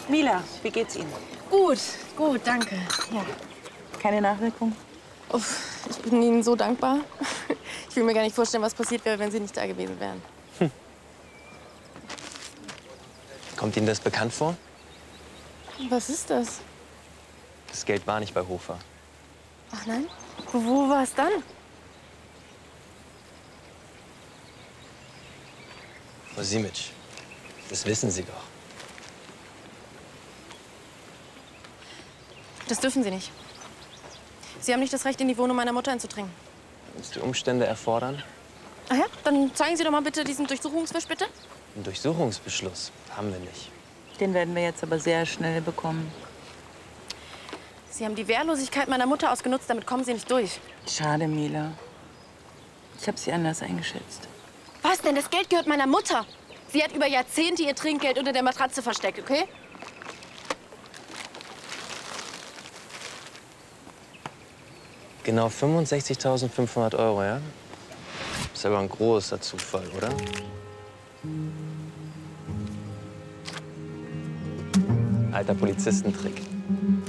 Mila, wie geht's Ihnen? Gut, gut, danke. Ja. Keine Nachwirkung? Uff, ich bin Ihnen so dankbar. Ich will mir gar nicht vorstellen, was passiert wäre, wenn Sie nicht da gewesen wären. Kommt Ihnen das bekannt vor? Was ist das? Das Geld war nicht bei Hofer. Ach nein? Wo war es dann? Frau Simic, das wissen Sie doch. Das dürfen Sie nicht. Sie haben nicht das Recht, in die Wohnung meiner Mutter einzudringen. Wenn es die Umstände erfordern, Ach ja? Dann zeigen Sie doch mal bitte diesen Durchsuchungswisch, bitte. einen Durchsuchungsbeschluss haben wir nicht. Den werden wir jetzt aber sehr schnell bekommen. Sie haben die Wehrlosigkeit meiner Mutter ausgenutzt, damit kommen Sie nicht durch. Schade, Mila. Ich habe sie anders eingeschätzt. Was denn? Das Geld gehört meiner Mutter. Sie hat über Jahrzehnte ihr Trinkgeld unter der Matratze versteckt, okay? Genau 65.500 €, ja? Ist aber ein großer Zufall, oder? Alter Polizistentrick.